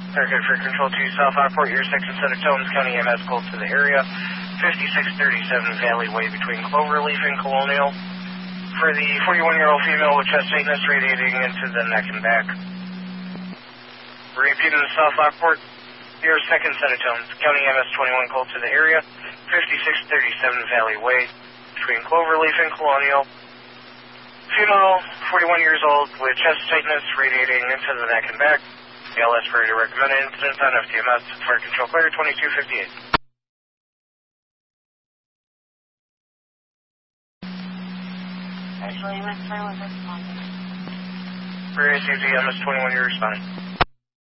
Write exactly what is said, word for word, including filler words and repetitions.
Target for Control two, South Airport, your second set of tones, County E M S called to the area, fifty-six thirty-seven Valley Way between Cloverleaf and Colonial. For the forty-one-year-old female with chest tightness radiating into the neck and back. Repeating the South Lockport, your second set of tones, County M S twenty-one called to the area, fifty-six thirty-seven Valley Way, between Cloverleaf and Colonial. Female, forty-one years old, with chest tightness radiating into the neck and back. A L S for your recommended incident on F T M S, Fire Control Clear, twenty-two fifty-eight. Actually, M S twenty-one responding. For A C Z, M S twenty-one, you're responding.